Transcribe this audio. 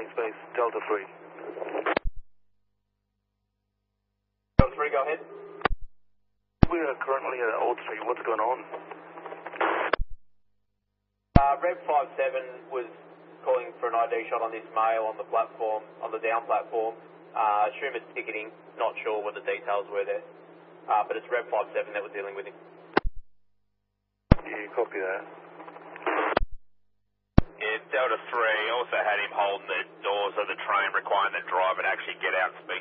space, Delta 3. Delta 3, go ahead. We are currently at Old Street. What's going on? Rev 57 was calling for an ID shot on this male on the platform, on the down platform. Assume it's ticketing, not sure what the details were there. But it's Rev 57 that we're dealing with him. Yeah, copy that. Yeah, Delta 3 also had him holding the doors of the train, requiring the driver to actually get out and speak